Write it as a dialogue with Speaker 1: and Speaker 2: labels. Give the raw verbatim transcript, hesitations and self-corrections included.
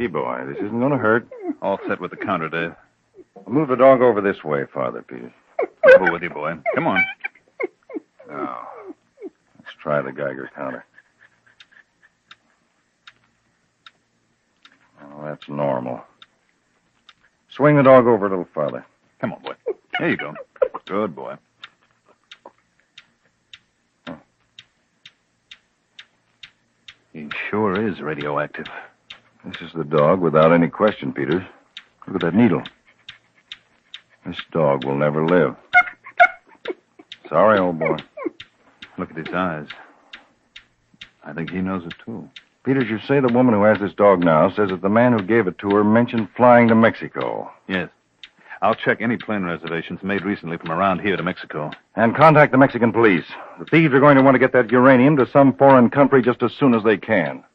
Speaker 1: boy. This isn't going to hurt.
Speaker 2: All set with the counter, Dave.
Speaker 1: I'll move the dog over this way, Father Peters.
Speaker 2: Over with you, boy. Come on.
Speaker 1: Now, let's try the Geiger counter. Oh, that's normal. Swing the dog over a little farther.
Speaker 2: Come on, boy. There you go. Good boy.
Speaker 1: Huh.
Speaker 2: He sure is radioactive.
Speaker 1: This is the dog without any question, Peters. Look at that needle. This dog will never live. Sorry, old boy.
Speaker 2: Look at his eyes. I think he knows it, too.
Speaker 1: Peters, you say the woman who has this dog now says that the man who gave it to her mentioned flying to Mexico.
Speaker 2: Yes. I'll check any plane reservations made recently from around here to Mexico.
Speaker 1: And contact the Mexican police. The thieves are going to want to get that uranium to some foreign country just as soon as they can.